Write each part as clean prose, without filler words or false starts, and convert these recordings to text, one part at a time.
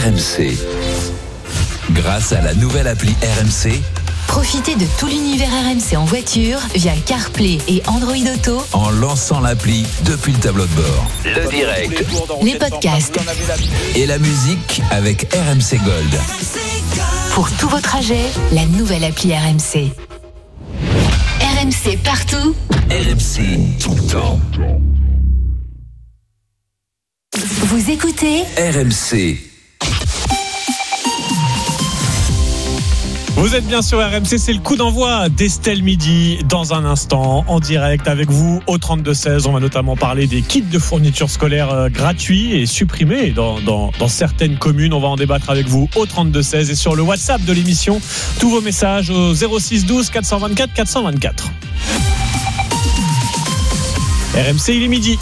RMC. Grâce à la nouvelle appli RMC, profitez de tout l'univers RMC en voiture via CarPlay et Android Auto en lançant l'appli depuis le tableau de bord. Le direct, les podcasts et la musique avec RMC Gold. Pour tous vos trajets, la nouvelle appli RMC. RMC partout, RMC tout le temps. Vous écoutez RMC. Vous êtes bien sur RMC, c'est le coup d'envoi d'Estelle Midi dans un instant, en direct avec vous au 32-16. On va notamment parler des kits de fourniture scolaire gratuits et supprimés dans certaines communes. On va en débattre avec vous au 32-16 et sur le WhatsApp de l'émission. Tous vos messages au 06 12 424 424. RMC, il est midi.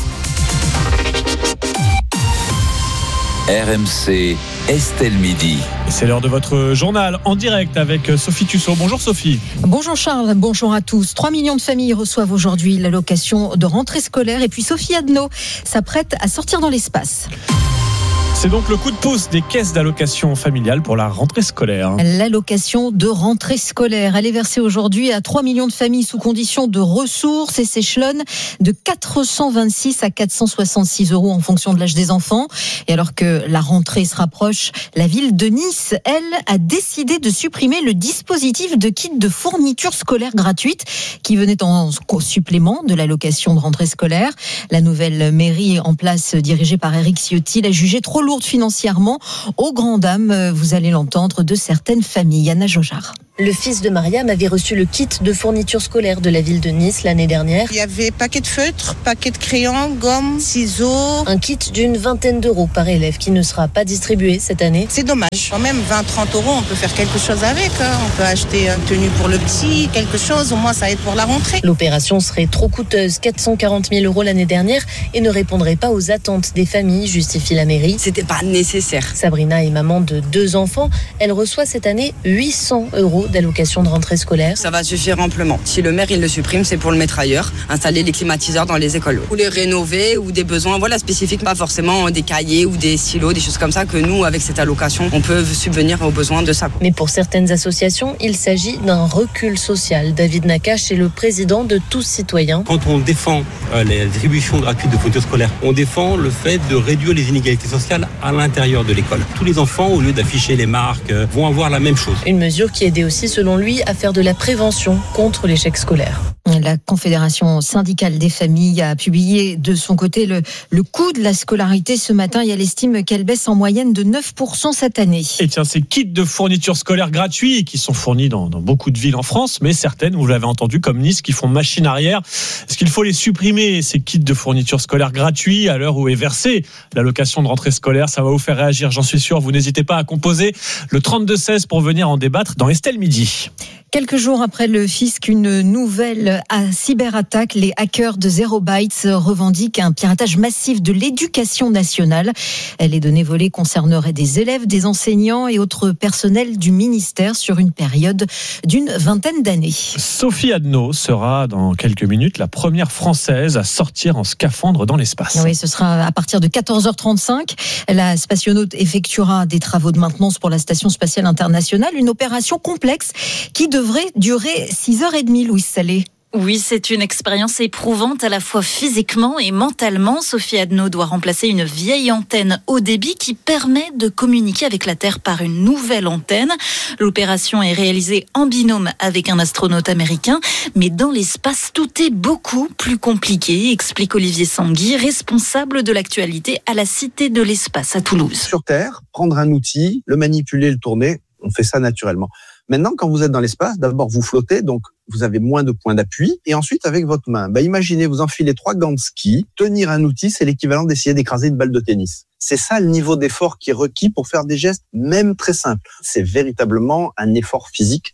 RMC, Estelle Midi. Et c'est l'heure de votre journal en direct avec Sophie Tussaud. Bonjour Sophie. Bonjour Charles, bonjour à tous. 3 millions de familles reçoivent aujourd'hui l'allocation de rentrée scolaire. Et puis Sophie Adno s'apprête à sortir dans l'espace. C'est donc le coup de pouce des caisses d'allocation familiale pour la rentrée scolaire. L'allocation de rentrée scolaire, elle est versée aujourd'hui à 3 millions de familles sous condition de ressources et s'échelonne de 426 à 466 € en fonction de l'âge des enfants. Et alors que la rentrée se rapproche, la ville de Nice, elle, a décidé de supprimer le dispositif de kit de fourniture scolaire gratuite qui venait en supplément de l'allocation de rentrée scolaire. La nouvelle mairie en place, dirigée par Éric Ciotti, l'a jugée trop lourde financièrement, aux grandes dames, vous allez l'entendre, de certaines familles. Anna Jojar. Le fils de Mariam avait reçu le kit de fourniture scolaire de la ville de Nice l'année dernière. Il y avait paquet de feutres, paquet de crayons, gomme, ciseaux. Un kit d'une vingtaine d'euros par élève qui ne sera pas distribué cette année. C'est dommage. Quand même 20-30 €, on peut faire quelque chose avec. On peut acheter une tenue pour le petit, quelque chose. Au moins, ça aide pour la rentrée. L'opération serait trop coûteuse, 440 000 € l'année dernière, et ne répondrait pas aux attentes des familles, justifie la mairie. C'était pas nécessaire. Sabrina est maman de 2 enfants. Elle reçoit cette année 800 € d'allocation de rentrée scolaire. Ça va suffire amplement. Si le maire il le supprime, c'est pour le mettre ailleurs, installer les climatiseurs dans les écoles ou les rénover ou des besoins spécifiques, pas forcément des cahiers ou des stylos, des choses comme ça que nous avec cette allocation, on peut subvenir aux besoins de ça. Mais pour certaines associations, il s'agit d'un recul social. David Nakache est le président de Tous Citoyens. Quand on défend les distributions gratuites de fournitures scolaires, on défend le fait de réduire les inégalités sociales à l'intérieur de l'école. Tous les enfants, au lieu d'afficher les marques, vont avoir la même chose. Une mesure qui aidait aussi, selon lui, à faire de la prévention contre l'échec scolaire. La Confédération syndicale des familles a publié de son côté le coût de la scolarité ce matin et elle estime qu'elle baisse en moyenne de 9% cette année. Et tiens, ces kits de fourniture scolaire gratuits qui sont fournis dans beaucoup de villes en France, mais certaines, vous l'avez entendu, comme Nice, qui font machine arrière. Est-ce qu'il faut les supprimer, ces kits de fourniture scolaire gratuits, à l'heure où est versée l'allocation de rentrée scolaire? Ça va vous faire réagir, j'en suis sûr. Vous n'hésitez pas à composer le 32-16 pour venir en débattre dans Estelle Midi. Quelques jours après le fisc, une nouvelle cyberattaque. Les hackers de Zero Bytes revendiquent un piratage massif de l'éducation nationale. Les données volées concerneraient des élèves, des enseignants et autres personnels du ministère sur une période d'une 20aine d'années. Sophie Adno sera dans quelques minutes la première Française à sortir en scaphandre dans l'espace. Oui, ce sera à partir de 14h35. La spationaute effectuera des travaux de maintenance pour la Station spatiale internationale. Une opération complexe qui devrait durer 6h30, Louise Salé. Oui, c'est une expérience éprouvante à la fois physiquement et mentalement. Sophie Adno doit remplacer une vieille antenne haut débit qui permet de communiquer avec la Terre par une nouvelle antenne. L'opération est réalisée en binôme avec un astronaute américain, mais dans l'espace, tout est beaucoup plus compliqué, explique Olivier Sanguy, responsable de l'actualité à la Cité de l'Espace à Toulouse. Sur Terre, prendre un outil, le manipuler, le tourner, on fait ça naturellement. Maintenant, quand vous êtes dans l'espace, d'abord vous flottez, donc vous avez moins de points d'appui, et ensuite avec votre main, imaginez vous enfilez 3 gants de ski, tenir un outil, c'est l'équivalent d'essayer d'écraser une balle de tennis. C'est ça le niveau d'effort qui est requis pour faire des gestes, même très simples. C'est véritablement un effort physique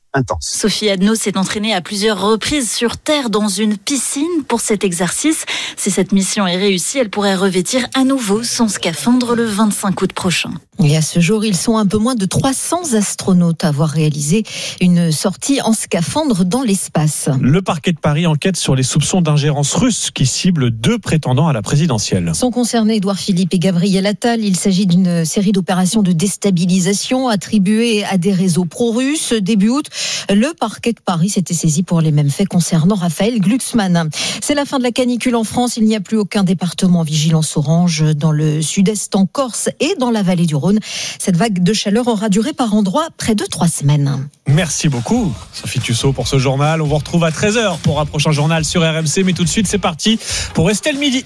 intense. Sophie Adno s'est entraînée à plusieurs reprises sur Terre dans une piscine pour cet exercice. Si cette mission est réussie, elle pourrait revêtir à nouveau son scaphandre le 25 août prochain. Et à ce jour, ils sont un peu moins de 300 astronautes à avoir réalisé une sortie en scaphandre dans l'espace. Le parquet de Paris enquête sur les soupçons d'ingérence russe qui ciblent 2 prétendants à la présidentielle. Sont concernés Édouard Philippe et Gabriel Attal. Il s'agit d'une série d'opérations de déstabilisation attribuées à des réseaux pro-russes. Début août, le parquet de Paris s'était saisi pour les mêmes faits concernant Raphaël Glucksmann. C'est la fin de la canicule en France. Il n'y a plus aucun département en vigilance orange dans le sud-est, en Corse et dans la vallée du Rhône. Cette vague de chaleur aura duré par endroits près de 3 semaines. Merci beaucoup, Sophie Tussaud, pour ce journal. On vous retrouve à 13h pour un prochain journal sur RMC. Mais tout de suite, c'est parti pour Estelle Midi.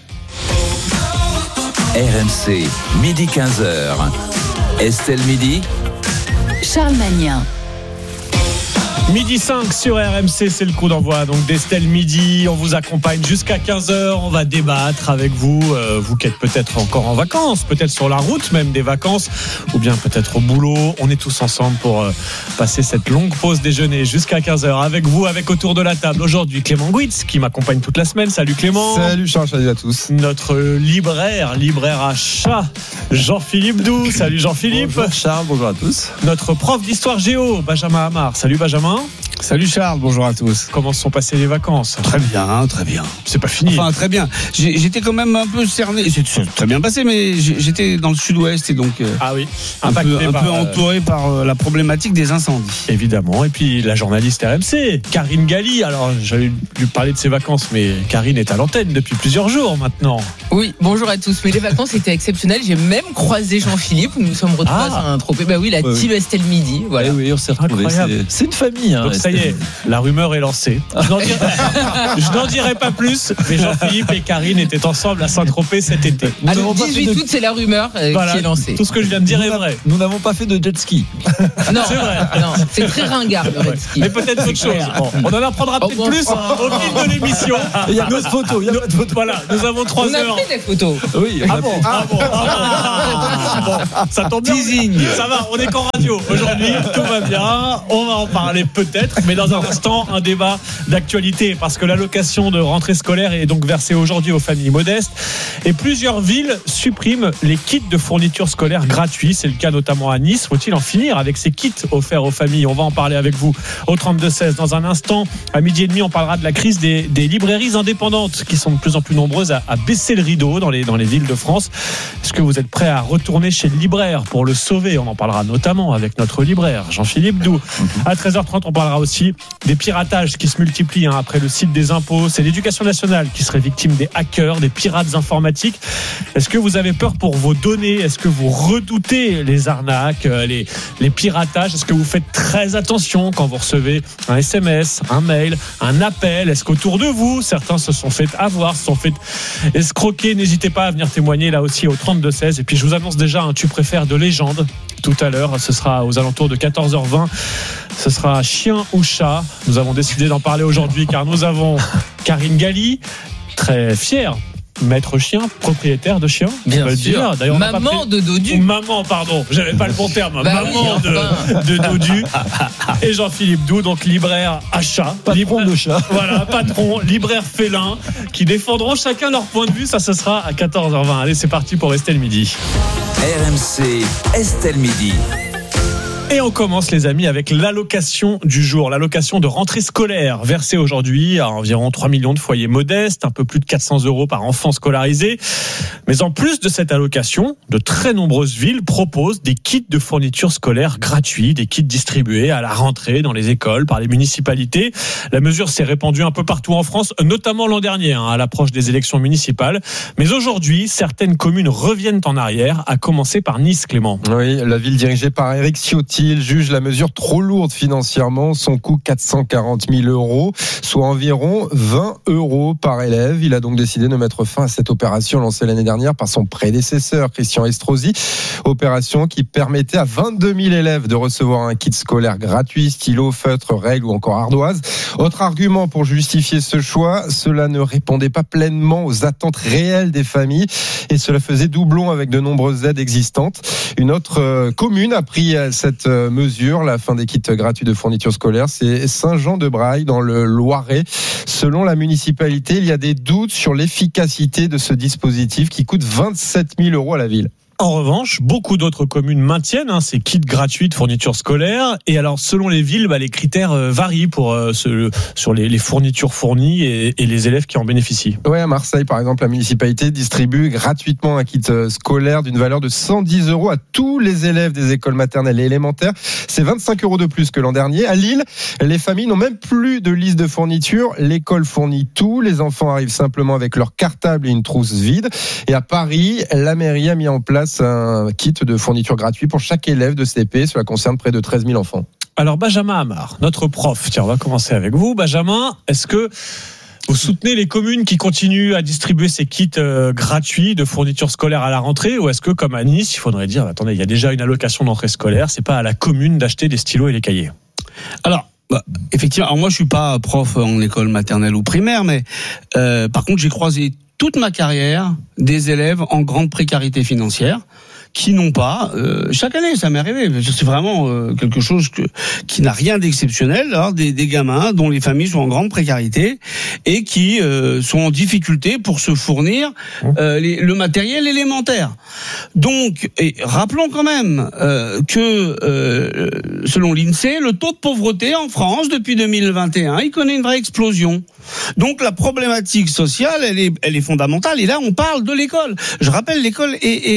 RMC, midi 15h. Estelle Midi. Charles Magnin. Midi 5 sur RMC, c'est le coup d'envoi donc d'Estelle Midi. On vous accompagne jusqu'à 15h. On va débattre avec vous, vous qui êtes peut-être encore en vacances, peut-être sur la route même des vacances, ou bien peut-être au boulot. On est tous ensemble pour passer cette longue pause déjeuner jusqu'à 15h avec vous, avec autour de la table. Aujourd'hui, Clément Gouitz qui m'accompagne toute la semaine. Salut Clément. Salut Charles, salut à tous. Notre libraire à chat, Jean-Philippe Doux. Salut Jean-Philippe. Bonjour Charles, bonjour à tous. Notre prof d'histoire géo, Benjamin Hamar. Salut Benjamin. Salut Charles, bonjour à tous. Comment se sont passées les vacances ? Très bien, très bien. C'est pas fini. Enfin, très bien. J'étais quand même un peu cerné. C'est très bien passé, mais j'étais dans le sud-ouest et donc ah oui, un peu entouré par la problématique des incendies. Évidemment. Et puis la journaliste RMC, Karine Galli. Alors, j'allais lui parler de ses vacances, mais Karine est à l'antenne depuis plusieurs jours maintenant. Oui, bonjour à tous. Mais les vacances étaient exceptionnelles. J'ai même croisé Jean-Philippe. Nous nous sommes retrouvés sur un tropez. Bah oui, la team Estelle Midi. Voilà. Oui, on s'est retrouvés. C'est une famille. Donc ça y est, la rumeur est lancée. Je n'en dirai pas plus, mais Jean-Philippe et Karine étaient ensemble à Saint-Tropez cet été. Alors, 18 août, c'est la rumeur qui est lancée. Tout ce que je viens de dire est vrai. Nous n'avons pas fait de jet ski. Non, c'est vrai. Non, c'est très ringard le jet ski. Mais peut-être autre chose. Bon, on en apprendra peut-être plus au fil de l'émission. Il n'y a pas de photos. Voilà, nous avons 3 heures. On a pris des photos. Oui. Bon, ça tombe bien. Teasing. Ça va, on est qu'en radio. Aujourd'hui, tout va bien. On va en parler peut-être, mais dans un instant, un débat d'actualité parce que l'allocation de rentrée scolaire est donc versée aujourd'hui aux familles modestes et plusieurs villes suppriment les kits de fournitures scolaires gratuits. C'est le cas notamment à Nice. Faut-il en finir avec ces kits offerts aux familles ? On va en parler avec vous au 32-16 dans un instant. À 12h30, on parlera de la crise des librairies indépendantes qui sont de plus en plus nombreuses à baisser le rideau dans les villes de France. Est-ce que vous êtes prêts à retourner chez le libraire pour le sauver ? On en parlera notamment avec notre libraire Jean-Philippe Doux. À 13h30, on parlera aussi des piratages qui se multiplient après le site des impôts. C'est l'Éducation nationale qui serait victime des hackers, des pirates informatiques. Est-ce que vous avez peur pour vos données ? Est-ce que vous redoutez les arnaques, les piratages ? Est-ce que vous faites très attention quand vous recevez un SMS, un mail, un appel ? Est-ce qu'autour de vous, certains se sont fait avoir, se sont fait escroquer ? N'hésitez pas à venir témoigner là aussi au 32-16. Et puis je vous annonce déjà un tu préfères de légende. Tout à l'heure, ce sera aux alentours de 14h20. Ce sera chien ou chat. Nous avons décidé d'en parler aujourd'hui car nous avons Karine Galli, très fière. Maître chien, propriétaire de chien. Bien sûr. D'ailleurs, maman de Dodu. Maman, pardon. J'avais pas le bon terme. Maman de Dodu. Et Jean-Philippe Doux, donc libraire à chat. Patron de chat. Voilà, patron, libraire félin, qui défendront chacun leur point de vue. Ça, ce sera à 14h20. Allez, c'est parti pour Estelle Midi. RMC, Estelle Midi. Et on commence, les amis, avec l'allocation du jour, l'allocation de rentrée scolaire, versée aujourd'hui à environ 3 millions de foyers modestes, un peu plus de 400 € par enfant scolarisé. Mais en plus de cette allocation, de très nombreuses villes proposent des kits de fournitures scolaires gratuits, des kits distribués à la rentrée dans les écoles par les municipalités. La mesure s'est répandue un peu partout en France, notamment l'an dernier, à l'approche des élections municipales. Mais aujourd'hui, certaines communes reviennent en arrière, à commencer par Nice, Clément. Oui, la ville dirigée par Éric Ciotti. Il juge la mesure trop lourde financièrement. Son coût 440 000 €, soit environ 20 € par élève. Il a donc décidé de mettre fin à cette opération lancée l'année dernière par son prédécesseur, Christian Estrosi. Opération qui permettait à 22 000 élèves de recevoir un kit scolaire gratuit, stylo, feutre, règle ou encore ardoise. Autre argument pour justifier ce choix, cela ne répondait pas pleinement aux attentes réelles des familles et cela faisait doublon avec de nombreuses aides existantes. Une autre commune a pris cette mesure la fin des kits gratuits de fourniture scolaire. C'est Saint-Jean-de-Braille dans le Loiret. Selon la municipalité, il y a des doutes sur l'efficacité de ce dispositif qui coûte 27 000 € à la ville. En revanche, beaucoup d'autres communes maintiennent ces kits gratuits de fournitures scolaires. Et alors, selon les villes, les critères varient sur les fournitures fournies et les élèves qui en bénéficient. Ouais, à Marseille, par exemple, la municipalité distribue gratuitement un kit scolaire d'une valeur de 110 € à tous les élèves des écoles maternelles et élémentaires. C'est 25 € de plus que l'an dernier. À Lille, les familles n'ont même plus de liste de fournitures. L'école fournit tout. Les enfants arrivent simplement avec leur cartable et une trousse vide. Et à Paris, la mairie a mis en place un kit de fourniture gratuit pour chaque élève de CP. Cela concerne près de 13 000 enfants. Alors Benjamin Amar, notre prof, tiens, on va commencer avec vous. Benjamin, est-ce que vous soutenez les communes qui continuent à distribuer ces kits gratuits de fourniture scolaire à la rentrée, ou est-ce que, comme à Nice, il faudrait dire, attendez, il y a déjà une allocation d'entrée scolaire, c'est pas à la commune d'acheter des stylos et les cahiers? Alors, effectivement, alors moi je suis pas prof en école maternelle ou primaire, mais par contre j'ai croisé toute ma carrière des élèves en grande précarité financière qui n'ont pas, chaque année ça m'est arrivé, c'est vraiment quelque chose qui n'a rien d'exceptionnel, alors des gamins dont les familles sont en grande précarité et qui sont en difficulté pour se fournir le matériel élémentaire. Donc, et rappelons quand même que selon l'INSEE, le taux de pauvreté en France depuis 2021, il connaît une vraie explosion. Donc la problématique sociale, elle est fondamentale. Et là, on parle de l'école. Je rappelle, l'école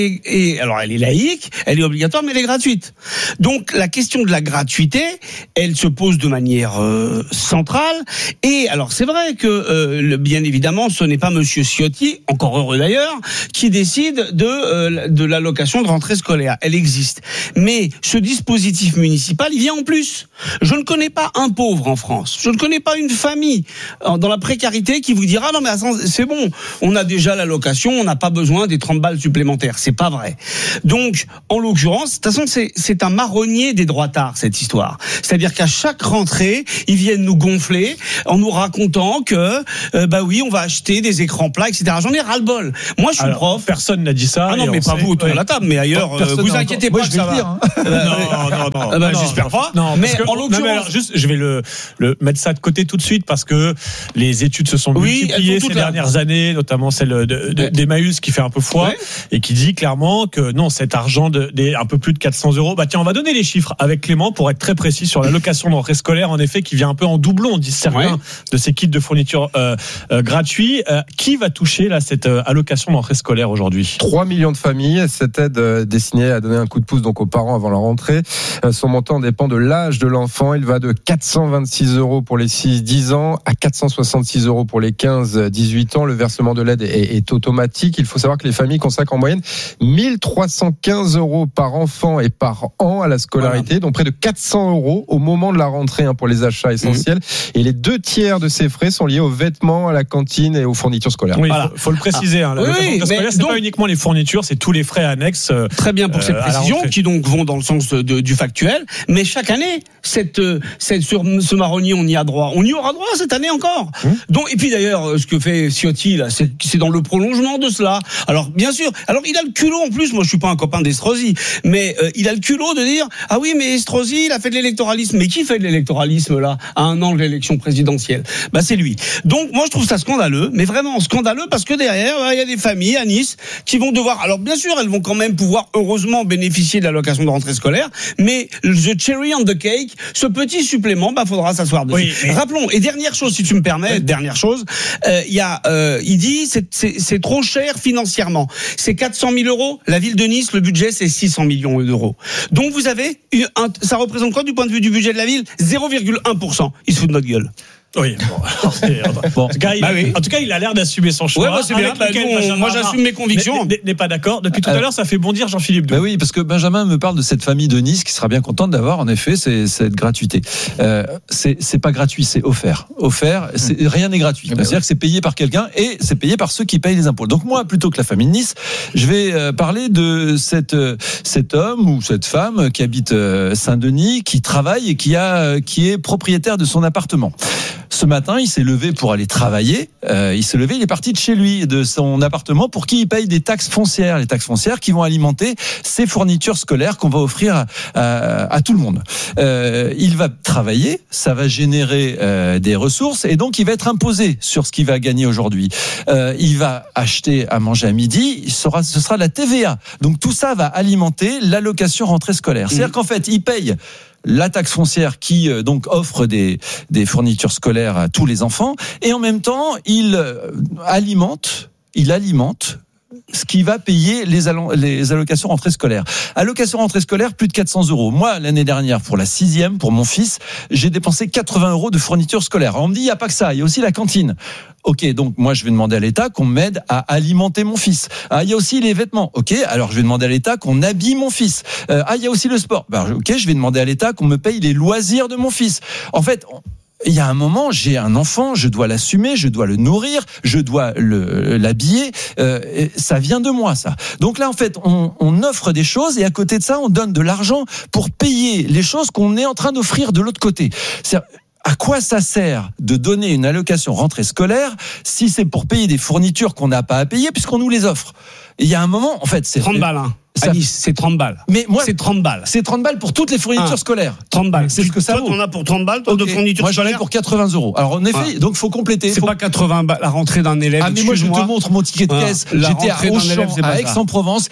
alors elle est laïque, elle est obligatoire, mais elle est gratuite. Donc la question de la gratuité, elle se pose de manière centrale. Et alors c'est vrai que bien évidemment, ce n'est pas Monsieur Ciotti, encore heureux d'ailleurs, qui décide de l'allocation de rentrée scolaire. Elle existe. Mais ce dispositif municipal, il vient en plus. Je ne connais pas un pauvre en France. Je ne connais pas une famille dans la précarité qui vous dira non mais c'est bon, on a déjà l'allocation, on n'a pas besoin des 30 balles supplémentaires. C'est pas vrai. Donc, en l'occurrence, de toute façon, c'est un marronnier des droitards, cette histoire. C'est-à-dire qu'à chaque rentrée, ils viennent nous gonfler en nous racontant que oui, on va acheter des écrans plats, etc. J'en ai ras-le-bol. Moi, je suis prof. Personne n'a dit ça. Ah non, mais pas vous autour de la table, mais ailleurs, vous inquiétez pas que ça va. Non, j'espère pas. Non, mais en l'occurrence, juste, je vais le mettre ça de côté tout de suite parce que les études se sont multipliées ces dernières années, notamment celle d'Emmaüs qui fait un peu foi et qui dit clairement que non, cet argent un peu plus de 400 €. Tiens, on va donner les chiffres avec Clément pour être très précis sur l'allocation de rentrée scolaire, en effet, qui vient un peu en doublon, disent certains, de ces kits de fourniture gratuits. Qui va toucher là cette allocation de rentrée scolaire aujourd'hui? 3 millions de familles. Cette aide destinée à donner un coup de pouce donc aux parents avant la rentrée. Son montant dépend de l'âge de l'enfant. Il va de 426 € pour les 6-10 ans à 466 € pour les 15-18 ans. Le versement de l'aide est automatique. Il faut savoir que les familles consacrent en moyenne 1315 € par enfant et par an à la scolarité, dont près de 400 € au moment de la rentrée pour les achats essentiels. Et les 2/3 de ces frais sont liés aux vêtements, à la cantine et aux fournitures scolaires. Oui, faut le préciser. L'allocation scolaire, c'est pas uniquement les fournitures, c'est tous les frais annexes. Très bien pour ces précisions qui donc vont dans le sens du factuel. Mais chaque année, sur ce marronnier, on y a droit. On y aura droit cette année encore. Donc, et puis d'ailleurs, ce que fait Ciotti là, c'est dans le prolongement de cela. Alors bien sûr, alors il a le culot en plus. Moi, je suis pas un copain d'Estrosi, mais il a le culot de dire ah oui, mais Estrosi, il a fait de l'électoralisme. Mais qui fait de l'électoralisme là à un an de l'élection présidentielle? C'est lui. Donc moi, je trouve ça scandaleux, mais vraiment scandaleux parce que derrière, il y a des familles à Nice qui vont devoir. Alors bien sûr, elles vont quand même pouvoir heureusement bénéficier de l'allocation de rentrée scolaire, mais the cherry on the cake, ce petit supplément, faudra s'asseoir dessus. Oui, rappelons. Et dernière chose, si tu me permets, il dit c'est trop cher financièrement. C'est 400 000 €. La ville de Nice, le budget c'est 600 millions d'euros. Donc vous avez ça représente quoi du point de vue du budget de la ville? 0,1%. Il se fout de notre gueule. Oui, en tout cas, il a l'air d'assumer son choix. Ouais, c'est bien. Moi, j'assume mes convictions. N'est pas d'accord. Depuis tout à l'heure, ça fait bondir Jean-Philippe Doux. Oui, parce que Benjamin me parle de cette famille de Nice qui sera bien contente d'avoir, en effet, cette gratuité. C'est pas gratuit, c'est offert. Rien n'est gratuit. C'est-à-dire que c'est payé par quelqu'un et c'est payé par ceux qui payent les impôts. Donc moi, plutôt que la famille de Nice, je vais parler de cet homme ou cette femme qui habite Saint-Denis, qui travaille et qui est propriétaire de son appartement. Ce matin, il s'est levé pour aller travailler. Il est parti de chez lui, de son appartement, pour qui il paye des taxes foncières. Les taxes foncières qui vont alimenter ces fournitures scolaires qu'on va offrir à tout le monde. Il va travailler, ça va générer des ressources et donc il va être imposé sur ce qu'il va gagner aujourd'hui. Il va acheter à manger à midi, ce sera la TVA. Donc tout ça va alimenter l'allocation rentrée scolaire. C'est-à-dire qu'en fait, il paye la taxe foncière qui donc offre des fournitures scolaires à tous les enfants et en même temps, il alimente ce qui va payer les allocations rentrée scolaire. Allocation rentrée scolaire, plus de 400 €. Moi, l'année dernière, pour la 6e, pour mon fils, j'ai dépensé 80 € de fournitures scolaires. Alors, on me dit, il n'y a pas que ça, il y a aussi la cantine. Ok, donc moi je vais demander à l'État qu'on m'aide à alimenter mon fils. Il y a aussi les vêtements. Ok, alors je vais demander à l'État qu'on habille mon fils. Il y a aussi le sport. Ok, je vais demander à l'État qu'on me paye les loisirs de mon fils. En fait, il y a un moment, j'ai un enfant, je dois l'assumer, je dois le nourrir, je dois l'habiller. Ça vient de moi, ça. Donc là, en fait, on offre des choses et à côté de ça, on donne de l'argent pour payer les choses qu'on est en train d'offrir de l'autre côté. À quoi ça sert de donner une allocation rentrée scolaire si c'est pour payer des fournitures qu'on n'a pas à payer puisqu'on nous les offre? Il y a un moment, en fait, c'est 30 balles, hein. À Nice, c'est 30 balles. Mais moi, c'est 30 balles. C'est 30 balles pour toutes les fournitures scolaires. 30 balles. C'est ce que ça vaut. Toi, t'en as pour 30 balles, toi, de fournitures scolaires. Moi, j'en ai pour 80 €. Alors, en effet, donc, faut compléter. C'est pas 80 balles, la rentrée d'un élève. Ah, mais moi, je te montre mon ticket de caisse. J'étais à Auchan, à Aix-en-Provence,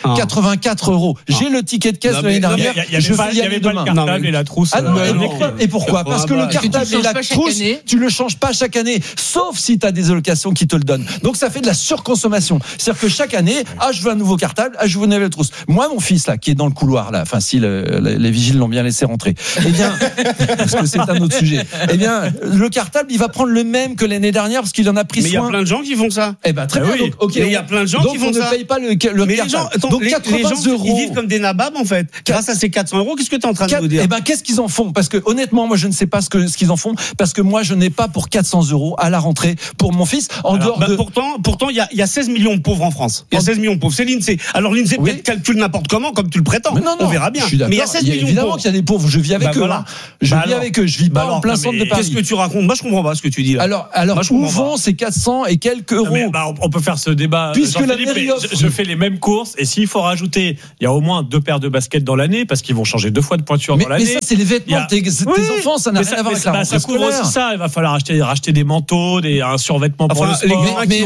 84 €. J'ai le ticket de caisse l'année dernière. Je vais y aller demain. Le cartable et la trousse. Ah non, et pourquoi? Parce que le cartable et la trousse, tu le changes pas chaque année, sauf si tu as des allocations qui te le donnent. Donc, ça fait de la surconsommation. C'est-à-dire que chaque année, je veux un nouveau cartable, je veux une nouvelle trousse. Moi, mon fils, là, qui est dans le couloir, là, enfin, si les vigiles l'ont bien laissé rentrer. Eh bien, parce que c'est un autre sujet. Eh bien, le cartable, il va prendre le même que l'année dernière parce qu'il en a pris soin. Mais il y a plein de gens qui font ça. Eh ben, très bien. Donc, ok. Il y a plein de gens qui font ça. Donc, on ne paye pas le cartable. Mais les gens, donc, 80 €. Ils vivent comme des nababs, en fait. Grâce à ces 400 €, qu'est-ce que tu es en train de nous dire? Eh ben, qu'est-ce qu'ils en font? Parce que, honnêtement, moi, je ne sais pas ce qu'ils en font. Parce que moi, je n'ai pas pour 400 € à la rentrée pour mon fils. Pourtant, il y a 16 millions de pauvres en France. Il y a 16 millions de pauvres. C'est l'INSEE. Alors, l'INSEE peut-être calcule n'importe comment, comme tu le prétends. On verra bien. Mais il y a 16 millions. Évidemment qu'il y a des pauvres. Je vis avec eux. Voilà. Je vis avec eux. Je vis pas en plein centre de Paris. Qu'est-ce que tu racontes? Moi, je comprends pas ce que tu dis là. Alors, où vont ces 400 et quelques euros? On peut faire ce débat. Puisque la mairie je fais les mêmes courses et s'il faut rajouter, il y a au moins 2 paires de baskets dans l'année parce qu'ils vont changer 2 fois de pointure dans l'année. Mais ça, c'est les vêtements de tes enfants. Ça n'a rien à voir avec la rentrée scolaire. Ça couvre aussi ça. Il va falloir racheter des manteaux, un survêtement pour le sport. Mais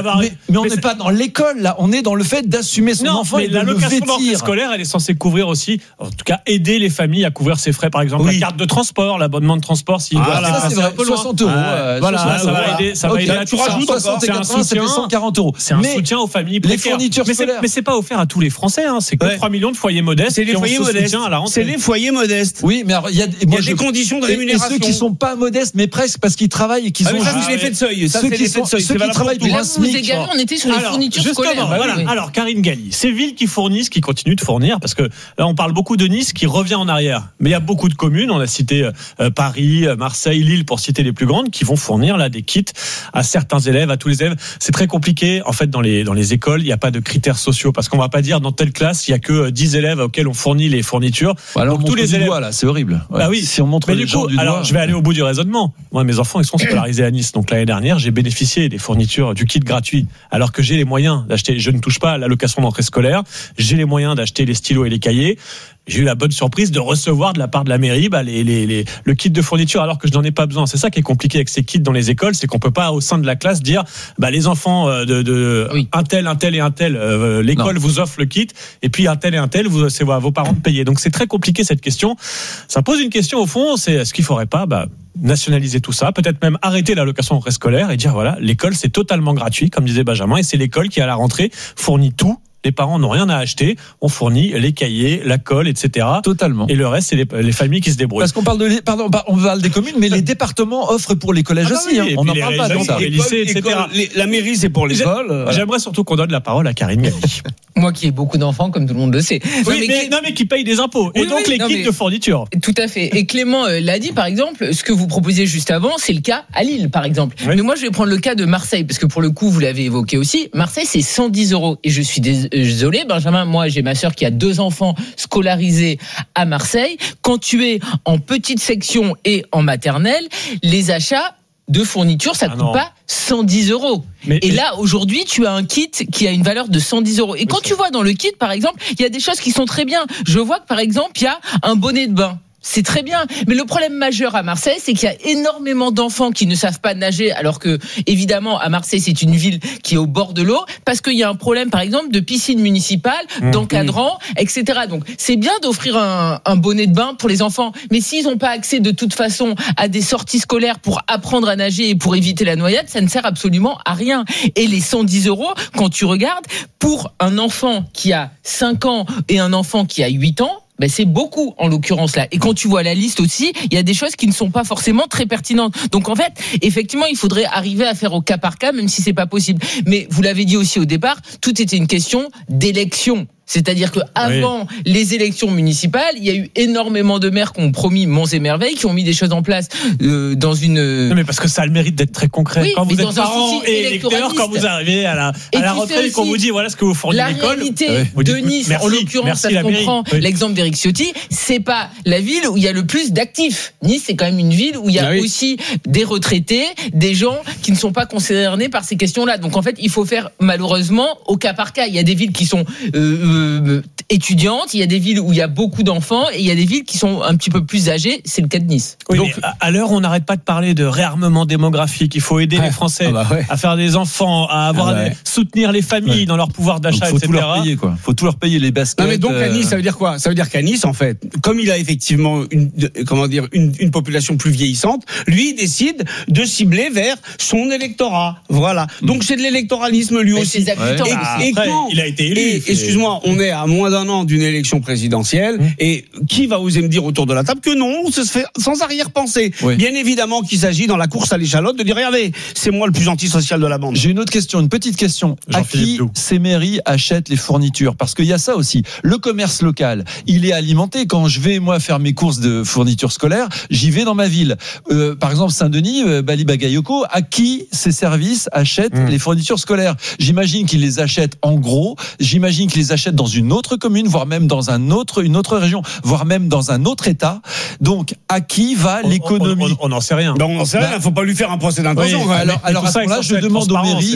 on n'est pas dans l'école là. On est dans le fait d'assumer son enfant et de le vêtir. L'allocation rentrée scolaire, elle est censée couvrir aussi, en tout cas, aider les familles à couvrir ses frais, par exemple la carte de transport, l'abonnement de transport. Ça, c'est vrai. 60 €. Voilà, ça va aider à tu rajoutes 60 et 80, ça fait 140 €. C'est un soutien aux familles précaires. Les fournitures scolaires. Mais c'est pas offert à tous les Français. C'est que 3 millions de foyers modestes. C'est les foyers modestes. C'est les foyers modestes. Oui, mais il y a des conditions de rémunération. Et ceux qui sont pas modestes, mais presque parce qu'ils travaillent et qu'ils ont juste l'effet de seuil. Ceux qui travaillent pour un SMIC. On était sur les fournitures scolaires. Alors, Karine Galli, ces villes qui fournissent, qui continuent de fournir, parce que là, on parle beaucoup de Nice qui revient en arrière. Mais il y a beaucoup de communes, on a cité Paris, Marseille, Lille, pour citer les plus grandes, qui vont fournir là des kits à certains élèves, à tous les élèves. C'est très compliqué. En fait, dans les écoles, il n'y a pas de critères sociaux, parce qu'on va pas dire dans telle classe, il y a que 10 élèves auxquels on fournit les fournitures. Alors, donc tous les élèves, là, c'est horrible. Bah oui. Si on montre les gens du doigt. Alors, je vais aller au bout du raisonnement. Moi, mes enfants, ils sont scolarisés à Nice. Donc l'année dernière, j'ai bénéficié des fournitures, du kit gratuit, alors que j'ai les moyens d'acheter. Je ne touche pas à l'allocation d'entrée scolaire. J'ai les moyens d'acheter les stylos et les cahiers. J'ai eu la bonne surprise de recevoir de la part de la mairie le kit de fourniture alors que je n'en ai pas besoin. C'est ça qui est compliqué avec ces kits dans les écoles, c'est qu'on peut pas au sein de la classe dire les enfants un tel et un tel, l'école vous offre le kit et puis un tel et un tel, c'est à vos parents de payer. Donc c'est très compliqué cette question. Ça pose une question au fond, c'est est-ce qu'il faudrait pas nationaliser tout ça, peut-être même arrêter l'allocation rentrée scolaire et dire voilà, l'école c'est totalement gratuit comme disait Benjamin et c'est l'école qui à la rentrée fournit tout. Les parents n'ont rien à acheter, on fournit les cahiers, la colle, etc. Totalement. Et le reste, c'est les familles qui se débrouillent. Parce qu'on parle on parle des communes, mais les départements offrent pour les collèges aussi. Oui, on n'en parle pas de ça. Les lycées, etc. La mairie, c'est pour l'école. J'aimerais surtout qu'on donne la parole à Karine Galli. Moi qui ai beaucoup d'enfants, comme tout le monde le sait. Mais qui payent des impôts. Et donc les kits de fourniture. Tout à fait. Et Clément l'a dit, par exemple, ce que vous proposiez juste avant, c'est le cas à Lille, par exemple. Oui. Mais moi, je vais prendre le cas de Marseille, parce que pour le coup, vous l'avez évoqué aussi. Marseille, c'est 110 €. Et je suis désolé, Benjamin, moi, j'ai ma sœur qui a 2 enfants scolarisés à Marseille. Quand tu es en petite section et en maternelle, les achats de fourniture, ça ne coûte pas 110 €. Et là, aujourd'hui, tu as un kit qui a une valeur de 110 €. Et quand tu vois dans le kit, par exemple, il y a des choses qui sont très bien. Je vois que, par exemple, il y a un bonnet de bain. C'est très bien. Mais le problème majeur à Marseille, c'est qu'il y a énormément d'enfants qui ne savent pas nager, alors que, évidemment, à Marseille, c'est une ville qui est au bord de l'eau, parce qu'il y a un problème, par exemple, de piscine municipale, d'encadrant, etc. Donc, c'est bien d'offrir un bonnet de bain pour les enfants. Mais s'ils n'ont pas accès, de toute façon, à des sorties scolaires pour apprendre à nager et pour éviter la noyade, ça ne sert absolument à rien. Et les 110 €, quand tu regardes, pour un enfant qui a 5 ans et un enfant qui a 8 ans, ben c'est beaucoup en l'occurrence là. Et quand tu vois la liste aussi, il y a des choses qui ne sont pas forcément très pertinentes. Donc en fait, effectivement, il faudrait arriver à faire au cas par cas, même si c'est pas possible. Mais vous l'avez dit aussi au départ, tout était une question d'élection. C'est-à-dire que avant les élections municipales, il y a eu énormément de maires qui ont promis monts et merveilles, qui ont mis des choses en place dans une. Non mais parce que ça a le mérite d'être très concret. Oui, quand vous êtes parents et électeurs, quand vous arrivez à la rentrée, qu'on vous dit voilà ce que vous fournissez à l'école. La réalité de Nice, en l'occurrence, ça se comprend. L'exemple d'Éric Ciotti, c'est pas la ville où il y a le plus d'actifs. Nice, c'est quand même une ville où il y a aussi des retraités, des gens qui ne sont pas concernés par ces questions-là. Donc en fait, il faut faire malheureusement au cas par cas. Il y a des villes qui sont étudiantes, il y a des villes où il y a beaucoup d'enfants et il y a des villes qui sont un petit peu plus âgées, c'est le cas de Nice. Oui, donc à l'heure on n'arrête pas de parler de réarmement démographique, il faut aider les Français à faire des enfants, à avoir soutenir les familles dans leur pouvoir d'achat, etc. Faut tout leur payer quoi. Faut tout leur payer les baskets. Non mais donc à Nice, ça veut dire quoi? Ça veut dire qu'à Nice en fait, comme il a effectivement une population plus vieillissante, lui il décide de cibler vers son électorat. Voilà. Donc c'est de l'électoralisme lui aussi. Et quand il a été élu. Excuse-moi, on est à moins d'un an d'une élection présidentielle et qui va oser me dire autour de la table que non, ça se fait sans arrière-pensée. Bien évidemment qu'il s'agit dans la course à l'échalote de dire regardez, c'est moi le plus antisocial de la bande. J'ai une autre question, une petite question. À qui ces mairies achètent les fournitures? Parce qu'il y a ça aussi. Le commerce local, il est alimenté. Quand je vais moi faire mes courses de fournitures scolaires, j'y vais dans ma ville. Par exemple Saint-Denis, Bali Bagayoko, à qui ces services achètent les fournitures scolaires? J'imagine qu'ils les achètent en gros. J'imagine qu'ils les achètent dans une autre commune, voire même dans une autre région, voire même dans un autre État. Donc, à qui va l'économie? On n'en sait rien. On n'en sait rien. Il ne faut pas lui faire un procès d'intention. Alors à ce moment-là, je demande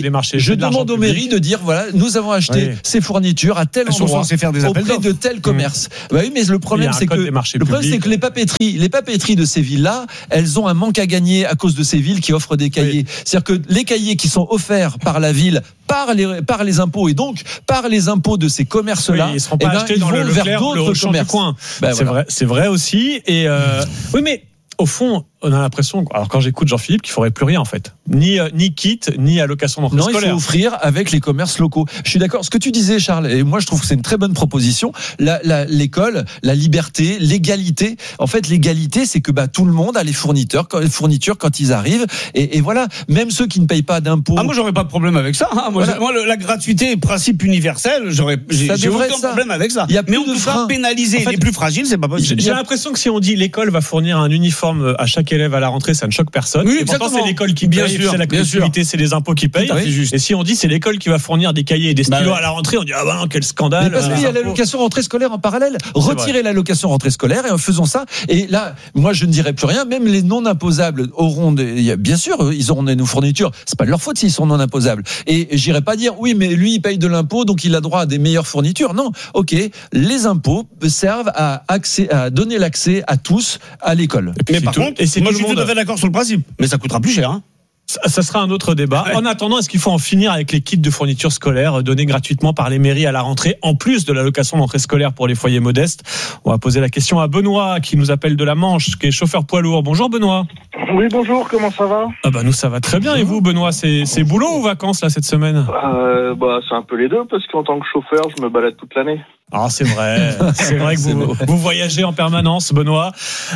aux mairies de dire voilà, nous avons acheté ces fournitures à tel endroit auprès de tel commerce. Bah oui, mais le problème c'est que les papeteries de ces villes-là, elles ont un manque à gagner à cause de ces villes qui offrent des cahiers. C'est-à-dire que les cahiers qui sont offerts par la ville, par les impôts et donc par les impôts de ces commerces-là, ils seront pas achetés dans le Leclerc, le Auchan du coin. C'est vrai aussi. Et oui, mais au fond, on a l'impression, alors quand j'écoute Jean-Philippe, qu'il ne faudrait plus rien en fait, ni kit, ni allocation d'entrée scolaire. Non, il faut offrir avec les commerces locaux. Je suis d'accord. Ce que tu disais, Charles, et moi je trouve que c'est une très bonne proposition. L'école, la liberté, l'égalité. En fait, l'égalité, c'est que tout le monde a les fournitures quand ils arrivent. Et voilà, même ceux qui ne payent pas d'impôts. Ah, moi j'aurais pas de problème avec ça. Moi, la gratuité, principe universel, j'ai aucun problème avec ça. Mais on ne peut pas pénaliser les plus fragiles, c'est pas possible. J'ai l'impression que si on dit l'école va fournir un uniforme à chaque élève à la rentrée, ça ne choque personne. Oui, et pourtant, c'est l'école qui paye, c'est la collectivité, c'est les impôts qui payent. Et si on dit c'est l'école qui va fournir des cahiers et des stylos à la rentrée, on dit ah bah non, quel scandale. Mais parce qu'il y a l'allocation rentrée scolaire en parallèle. Retirez l'allocation rentrée scolaire et en faisant ça. Et là, moi, je ne dirais plus rien. Même les non imposables auront bien sûr, ils auront nos fournitures. C'est pas de leur faute s'ils sont non imposables. Et j'irai pas dire oui, mais lui, il paye de l'impôt, donc il a droit à des meilleures fournitures. Non, ok, les impôts servent à donner l'accès à tous à l'école. Mais par contre, moi, je suis tout à fait d'accord sur le principe, mais ça coûtera plus cher. Hein. Ça sera un autre débat. En attendant, est-ce qu'il faut en finir avec les kits de fournitures scolaires donnés gratuitement par les mairies à la rentrée, en plus de l'allocation d'entrée scolaire pour les foyers modestes? On va poser la question à Benoît, qui nous appelle de la Manche, qui est chauffeur poids lourd. Bonjour Benoît. Oui, bonjour, comment ça va? Nous ça va très bien. Et vous Benoît, c'est boulot ou vacances là cette semaine? C'est un peu les deux, parce qu'en tant que chauffeur, je me balade toute l'année. Ah, c'est vrai que vous voyagez en permanence, Benoît.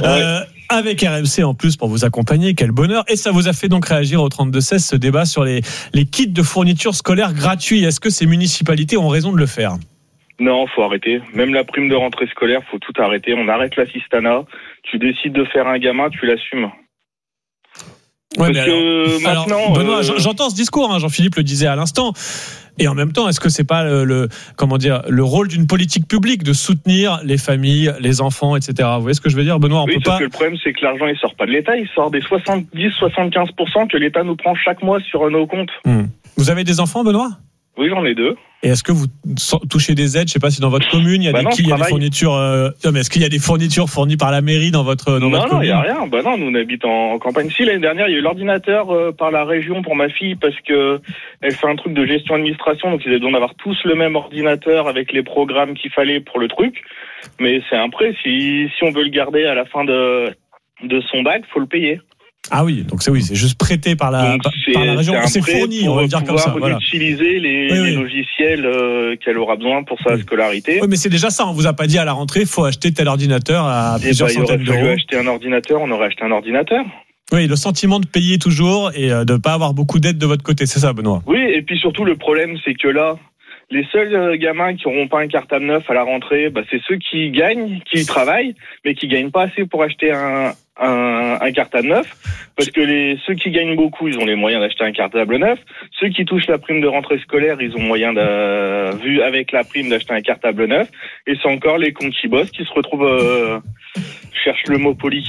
Avec RMC en plus pour vous accompagner, quel bonheur. Et ça vous a fait donc réagir au 32-16 ce débat sur les kits de fournitures scolaires gratuits. Est-ce que ces municipalités ont raison de le faire? Non, faut arrêter. Même la prime de rentrée scolaire, faut tout arrêter. On arrête l'assistanat. Tu décides de faire un gamin, tu l'assumes. Ouais, Parce que maintenant, Benoît, j'entends ce discours, hein, Jean-Philippe le disait à l'instant. Et en même temps, est-ce que c'est pas le rôle d'une politique publique de soutenir les familles, les enfants, etc. Vous voyez ce que je veux dire, Benoît? Oui, parce que le problème, c'est que l'argent, il sort pas de l'État, il sort des 70-75% que l'État nous prend chaque mois sur nos comptes. Vous avez des enfants, Benoît? Oui, j'en ai 2. Et est-ce que vous touchez des aides? Je sais pas si dans votre commune il y a des fournitures. Non, mais est-ce qu'il y a des fournitures fournies par la mairie dans votre commune? Non, il y a rien. Bah non, nous on habite en campagne. Si l'année dernière, il y a eu l'ordinateur par la région pour ma fille parce que elle fait un truc de gestion administration, donc ils avaient besoin d'avoir tous le même ordinateur avec les programmes qu'il fallait pour le truc. Mais c'est un prêt. Si on veut le garder à la fin de son bac, faut le payer. Ah oui, donc c'est juste prêté par la région, c'est fourni, on va dire comme ça. Pour utiliser les logiciels qu'elle aura besoin pour sa scolarité. Oui, mais c'est déjà ça, on vous a pas dit à la rentrée, il faut acheter tel ordinateur à plusieurs centaines d'euros. Il aurait fallu acheter un ordinateur, on aurait acheté un ordinateur. Oui, le sentiment de payer toujours et de pas avoir beaucoup d'aide de votre côté, c'est ça, Benoît? Oui, et puis surtout le problème, c'est que là, les seuls gamins qui n'auront pas un cartable neuf à la rentrée, c'est ceux qui gagnent, qui travaillent, mais qui gagnent pas assez pour acheter un cartable neuf, parce que ceux qui gagnent beaucoup, ils ont les moyens d'acheter un cartable neuf. Ceux qui touchent la prime de rentrée scolaire, ils ont moyen vu avec la prime d'acheter un cartable neuf. Et c'est encore les cons qui bossent qui se retrouvent cherche le mot poli.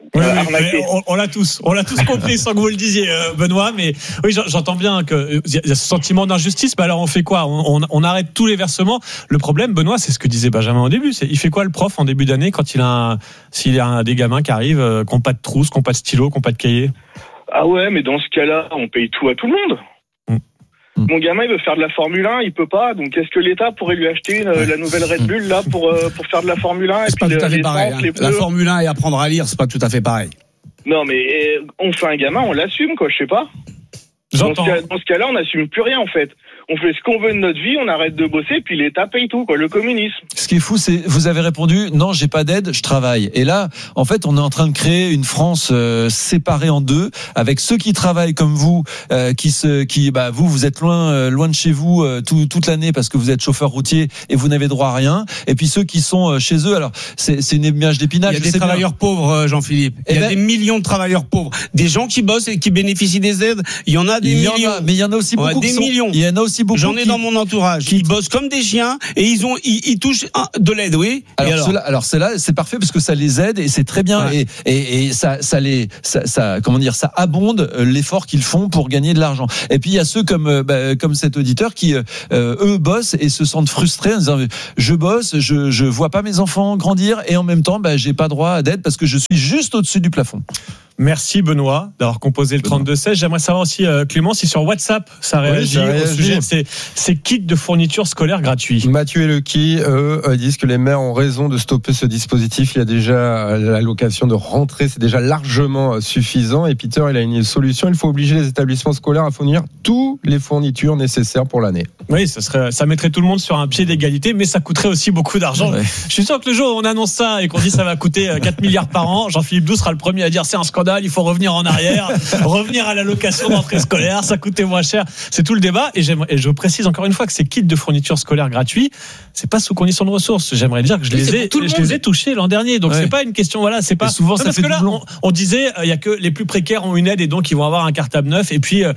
On l'a tous compris sans que vous le disiez, Benoît. Mais oui, j'entends bien qu'il y a ce sentiment d'injustice. Mais alors on fait quoi? On arrête tous les versements. Le problème, Benoît, c'est ce que disait Benjamin au début. Il fait quoi le prof en début d'année quand s'il y a des gamins qui arrivent, qui n'ont pas de trousse, qui n'ont pas de stylo, qui n'ont pas de cahier? Ah ouais, mais dans ce cas-là, on paye tout à tout le monde. Mon gamin, il veut faire de la Formule 1, il peut pas. Donc, est-ce que l'État pourrait lui acheter la nouvelle Red Bull là pour faire de la Formule 1? C'est pas tout à fait pareil. La Formule 1 et apprendre à lire, c'est pas tout à fait pareil. Non, mais on fait un gamin, on l'assume, quoi. Je sais pas. Dans ce cas-là, on n'assume plus rien en fait. On fait ce qu'on veut de notre vie, on arrête de bosser, puis l'État paye tout, quoi. Le communisme. Ce qui est fou, c'est vous avez répondu non, j'ai pas d'aide, je travaille. Et là, en fait, on est en train de créer une France séparée en deux, avec ceux qui travaillent comme vous, vous êtes loin de chez vous toute l'année parce que vous êtes chauffeur routier et vous n'avez droit à rien. Et puis ceux qui sont chez eux, alors c'est une image d'épinal. Il y a des travailleurs pauvres, Jean-Philippe. Il y a des millions de travailleurs pauvres, des gens qui bossent et qui bénéficient des aides. Il y en a des millions. Mais il y en a aussi beaucoup. Des millions. Il y en a aussi beaucoup. J'en ai dans mon entourage. Ils bossent comme des chiens et ils touchent de l'aide, oui. Alors cela, c'est parfait parce que ça les aide et c'est très bien. Ouais. Et ça abonde l'effort qu'ils font pour gagner de l'argent. Et puis il y a ceux comme cet auditeur qui eux bossent et se sentent frustrés en disant je bosse, je vois pas mes enfants grandir et en même temps j'ai pas droit à d'aide parce que je suis juste au-dessus du plafond. Merci Benoît d'avoir composé le 32-16. J'aimerais savoir aussi, Clément, si sur WhatsApp ça réagit au sujet de ces kits de fournitures scolaires gratuits. Mathieu et Lecky, eux, disent que les maires ont raison de stopper ce dispositif. Il y a déjà l'allocation de rentrée, c'est déjà largement suffisant. Et Peter, il a une solution. Il faut obliger les établissements scolaires à fournir toutes les fournitures nécessaires pour l'année. Oui, ça mettrait tout le monde sur un pied d'égalité, mais ça coûterait aussi beaucoup d'argent. Ouais. Je suis sûr que le jour où on annonce ça et qu'on dit ça va coûter 4 milliards par an, Jean-Philippe Doux sera le premier à dire c'est un scandale. Il faut revenir en arrière, revenir à l'allocation d'entrée scolaire, ça coûtait moins cher. C'est tout le débat. Et je précise encore une fois que ces kits de fournitures scolaires gratuits, c'est pas sous condition de ressources. J'aimerais dire que je les ai touchés l'an dernier. Donc c'est pas une question, c'est pas. Et souvent, ça fait parce que là, on disait, il y a que les plus précaires ont une aide et donc ils vont avoir un cartable neuf. Et puis,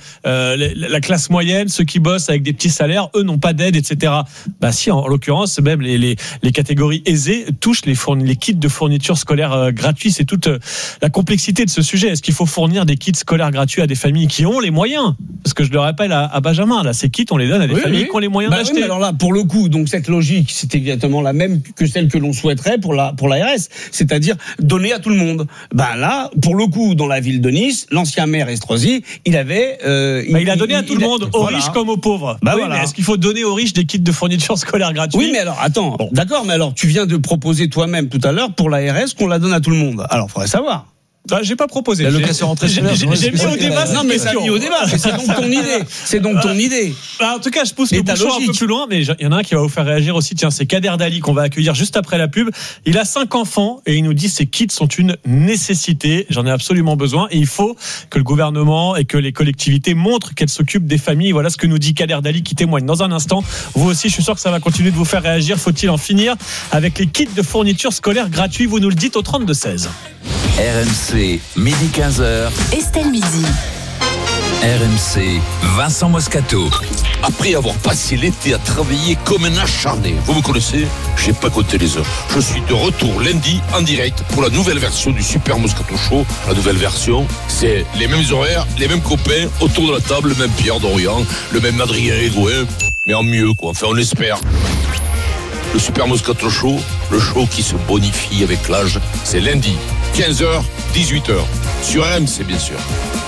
la classe moyenne, ceux qui bossent avec des petits salaires, eux n'ont pas d'aide, etc. Si, en l'occurrence, même les catégories aisées touchent les kits de fournitures scolaires gratuits. C'est toute la complexité de ce sujet. Est-ce qu'il faut fournir des kits scolaires gratuits à des familles qui ont les moyens? Parce que je le rappelle à Benjamin, là, ces kits, on les donne à des familles qui ont les moyens d'acheter. Oui, alors là, pour le coup, donc cette logique, c'est exactement la même que celle que l'on souhaiterait pour l'ARS, c'est-à-dire donner à tout le monde. Là, pour le coup, dans la ville de Nice, l'ancien maire Estrosi, il avait... il a donné à tout le monde, aux riches comme aux pauvres. Mais est-ce qu'il faut donner aux riches des kits de fournitures scolaires gratuits? Oui, mais alors, attends, d'accord, mais alors, tu viens de proposer toi-même tout à l'heure pour l'ARS qu'on la donne à tout le monde. Alors, faudrait savoir. J'ai pas proposé. L'allocation rentrée scolaire. J'ai mis au débat. Non, mais ça mis au débat. C'est donc ton idée. C'est donc ton idée. En tout cas, je pousse le bouchon un peu plus loin, mais il y en a un qui va vous faire réagir aussi. Tiens, c'est Kader Dali qu'on va accueillir juste après la pub. Il a 5 enfants et il nous dit ces kits sont une nécessité. J'en ai absolument besoin et il faut que le gouvernement et que les collectivités montrent qu'elles s'occupent des familles. Voilà ce que nous dit Kader Dali qui témoigne dans un instant. Vous aussi, je suis sûr que ça va continuer de vous faire réagir. Faut-il en finir avec les kits de fournitures scolaires gratuits? Vous nous le dites au 32-16. RMC, midi 15h. Estelle Midi. RMC, Vincent Moscato. Après avoir passé l'été à travailler comme un acharné, vous me connaissez, j'ai pas compté les heures. Je suis de retour lundi en direct pour la nouvelle version du Super Moscato Show. La nouvelle version, c'est les mêmes horaires, les mêmes copains autour de la table, le même Pierre Dorian, le même Adrien Egoin, mais en mieux quoi, enfin on espère. Le Super Moscato Show, le show qui se bonifie avec l'âge, c'est lundi, 15h, 18h, sur RMC bien sûr.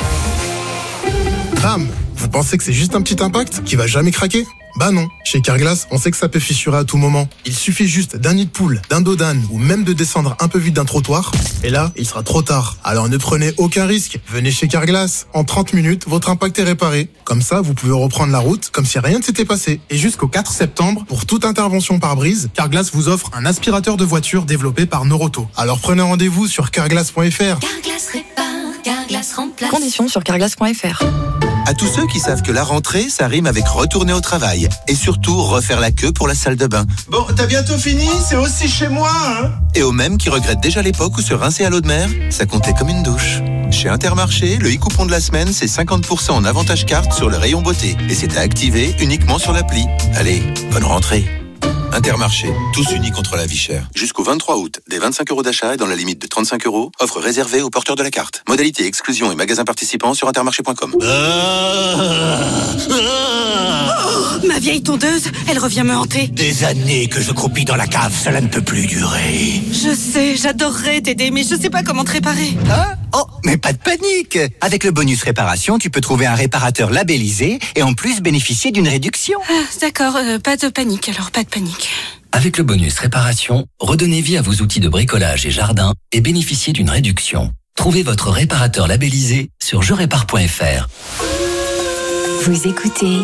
Bam! Vous pensez que c'est juste un petit impact qui va jamais craquer? Bah non. Chez Carglass, on sait que ça peut fissurer à tout moment. Il suffit juste d'un nid de poule, d'un dos d'âne ou même de descendre un peu vite d'un trottoir. Et là, il sera trop tard. Alors ne prenez aucun risque. Venez chez Carglass. En 30 minutes, votre impact est réparé. Comme ça, vous pouvez reprendre la route comme si rien ne s'était passé. Et jusqu'au 4 septembre, pour toute intervention par brise, Carglass vous offre un aspirateur de voiture développé par Noroto. Alors prenez rendez-vous sur carglass.fr. Carglass répare, Carglass remplace. Conditions sur carglass.fr. À tous ceux qui savent que la rentrée, ça rime avec retourner au travail. Et surtout, refaire la queue pour la salle de bain. Bon, t'as bientôt fini? C'est aussi chez moi, hein? Et aux mêmes qui regrettent déjà l'époque où se rincer à l'eau de mer, ça comptait comme une douche. Chez Intermarché, le e-coupon de la semaine, c'est 50% en avantage carte sur le rayon beauté. Et c'est à activer uniquement sur l'appli. Allez, bonne rentrée. Intermarché, tous unis contre la vie chère. Jusqu'au 23 août, des 25 € d'achat et dans la limite de 35 €, offre réservée aux porteurs de la carte. Modalité, exclusion et magasins participants sur intermarché.com. Ma vieille tondeuse, elle revient me hanter. Des années que je croupis dans la cave, cela ne peut plus durer. Je sais, j'adorerais t'aider, mais je sais pas comment te réparer. Hein? Oh, mais pas de panique. Avec le bonus réparation, tu peux trouver un réparateur labellisé et en plus bénéficier d'une réduction. D'accord, pas de panique, alors pas de panique. Avec le bonus réparation, redonnez vie à vos outils de bricolage et jardin et bénéficiez d'une réduction. Trouvez votre réparateur labellisé sur jerépare.fr. Vous écoutez